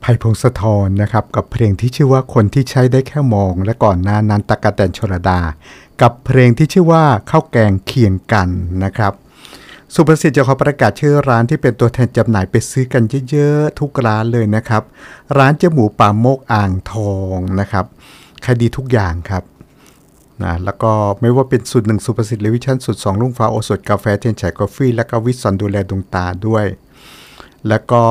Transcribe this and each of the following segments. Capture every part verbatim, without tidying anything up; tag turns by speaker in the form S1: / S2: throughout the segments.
S1: ไผ่พงศธรนะครับกับเพลงที่ชื่อว่าคนที่ใช้ได้แค่มองและก่อนหน้านั้นตั๊กแตนชลดากับเพลงที่ชื่อว่าข้าวแกงเคียงกันนะครับสุภสิทธิ์จะขอประกาศชื่อร้านที่เป็นตัวแทนจำหน่ายไปซื้อกันเยอะๆทุกร้านเลยนะครับร้านเจ๊หมูป่าโมกอ่างทองนะครับขายดีทุกอย่างครับนะแล้วก็ไม่ว่าเป็นสูตรหนึ่งสุภสิทธิ์เลวิชั่นสูตรสองลุงฟ้าโอสถกาแฟเทียนฉายกาแฟและก็วิสันดูแลดวงตาด้วยแล้วก็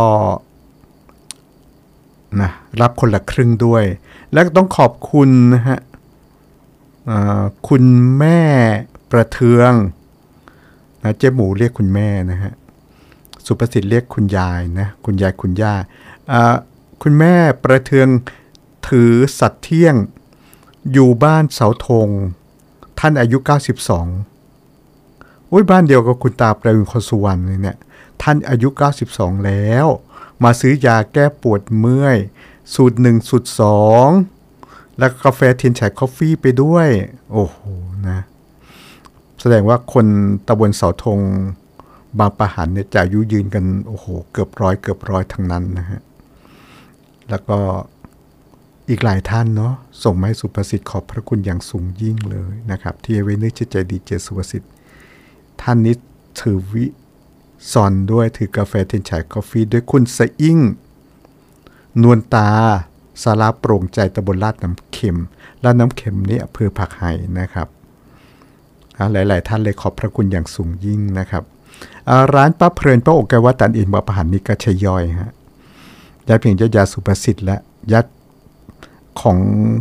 S1: นะรับคนละครึ่งด้วยแล้วต้องขอบคุณนะฮะคุณแม่ประเทืองนะเจ๊หมูเรียกคุณแม่นะฮะสุภสิทธิ์เรียกคุณยายนะคุณยายคุณย่าคุณแม่ประเทืองถือสัตย์เที่ยงอยู่บ้านเสาธงท่านอายุเก้าสิบสองอุ้ยบ้านเดียวกับคุณตาประวินคนสุวรรณเลยเนี่ยท่านอายุเก้าสิบสองแล้วมาซื้อยาแก้ปวดเมื่อยสูตรหนึ่งสูตรสองแล้วกาแฟเทียนฉายกาแฟไปด้วยโอ้โหนะแสดงว่าคนตำบลเสาธงบางปะหันเนี่ยจะอายุยืนกันโอ้โหเกือบร้อยเกือบร้อยทั้งนั้นนะฮะแล้วก็อีกหลายท่านเนาะส่งมาให้สุภสิทธิ์ขอบพระคุณอย่างสูงยิ่งเลยนะครับที่ไว้นึกใจดีเจสุภสิทธิ์ท่านนี้ถือวิซอนด้วยถือกาแฟเทียนฉายกาแฟด้วยคุณสะอิ่งนวลตาสาราโปร่งใจตำบลลาดน้ำเค็มลาดน้ำเค็มนี่อำเภอผักไห่นะครับหลายๆท่านเลยขอบพระคุณอย่างสูงยิ่งนะครับร้านป้าเพลินป้าอกแกว่าตันอินบาประหันนี่ก็ชยอยฮะยาเพียงยายาสุภสิทธิ์และยัดของ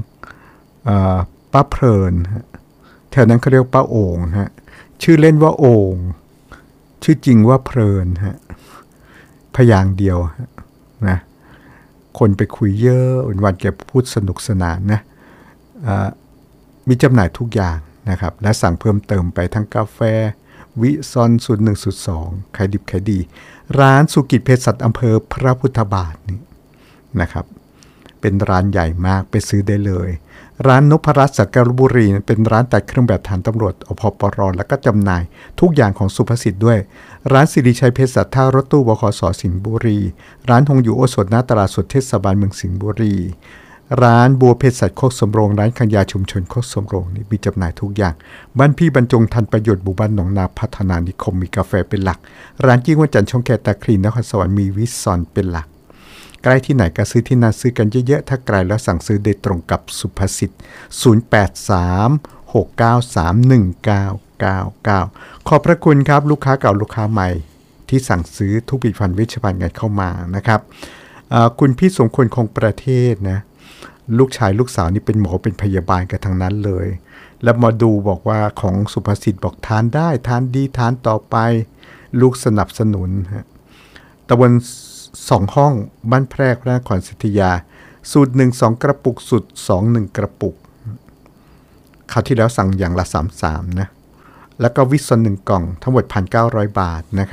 S1: ป้าเพลินแถวนั้นเขาเรียกป้าโอ่งฮะชื่อเล่นว่าโอ่งชื่อจริงว่าเพลินฮะพยางเดียวนะคนไปคุยเยอะวันๆแกพูดสนุกสนานนะมีจำหน่ายทุกอย่างนะครับและสั่งเพิ่มเติมไปทั้งกาแฟวิซอนสูตรหนึ่งสูตรสองขายดิบขายดีร้านสุกิจเภสัชอำเภอพระพุทธบาทนี่นะครับเป็นร้านใหญ่มากไปซื้อได้เลยร้านนพรัตน์สักการบุรีเป็นร้านตัดเครื่องแบบฐานตำรวจอพปรแล้วก็จำหน่ายทุกอย่างของสุภสิทธิ์ด้วยร้านสิริชัยเภสัชท่ารถตู้บขสสิงห์บุรีร้านหงอยู่โอสถหน้าตลาดสดเทศบาลเมืองสิงห์บุรีร้านบัวเภสัชโคกสมโรงร้านขังยาชุมชนโคกสมโรงนี่มีจำหน่ายทุกอย่างบ้านพี่บรรจงทันประโยชน์หมู่บ้านหนองนาพัฒนานิคมมีกาแฟเป็นหลักร้านจิ้งวันจันทร์ช่องแคตาคลีนนครสวรรค์มีวิซอนเป็นหลักใกล้ที่ไหนก็ซื้อที่นั่นซื้อกันเยอะๆถ้าไกลแล้วสั่งซื้อได้ตรงกับสุภสิทธิ์ศูนย์ แปด สาม หก เก้า สาม หนึ่ง เก้า เก้า เก้าขอบพระคุณครับลูกค้าเก่าลูกค้าใหม่ที่สั่งซื้อทุกผลิตภัณฑ์เวชภัณฑ์กันเข้ามานะครับคุณพี่สมควรคงประเทศนะลูกชายลูกสาวนี่เป็นหมอเป็นพยาบาลกันทั้งนั้นเลยแล้วมาดูบอกว่าของสุภสิทธิ์บอกทานได้ทานดีทานต่อไปลูกสนับสนุนฮะตะวันสองห้องบ้านแพรกพระนครศรีอยุธยาสูตรหนึ่ง สองกระปุกสูตรสอง หนึ่งกระปุกคราวที่แล้วสั่งอย่างละสามสิบสามนะแล้วก็วิสซอนหนึ่งกล่องทั้งหมด หนึ่งพันเก้าร้อย บาทนะครับ